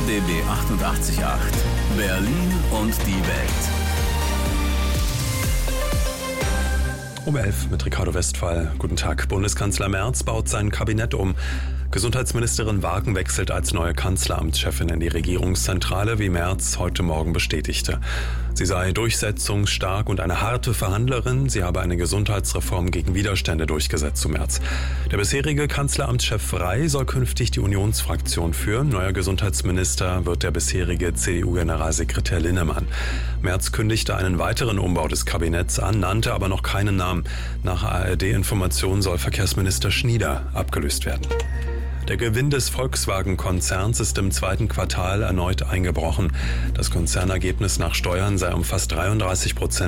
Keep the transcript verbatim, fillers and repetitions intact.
D B achtundachtzig Komma acht. Berlin und die Welt. Um elf mit Ricardo Westphal. Guten Tag. Bundeskanzler Merz baut sein Kabinett um. Gesundheitsministerin Wagen wechselt als neue Kanzleramtschefin in die Regierungszentrale, wie Merz heute Morgen bestätigte. Sie sei durchsetzungsstark und eine harte Verhandlerin. Sie habe eine Gesundheitsreform gegen Widerstände durchgesetzt, zu Merz. Der bisherige Kanzleramtschef Rey soll künftig die Unionsfraktion führen. Neuer Gesundheitsminister wird der bisherige C D U-Generalsekretär Linnemann. Merz kündigte einen weiteren Umbau des Kabinetts an, nannte aber noch keinen Namen. Nach A R D-Informationen soll Verkehrsminister Schnieder abgelöst werden. Der Gewinn des Volkswagen-Konzerns ist im zweiten Quartal erneut eingebrochen. Das Konzernergebnis nach Steuern sei um fast dreiunddreißig Prozent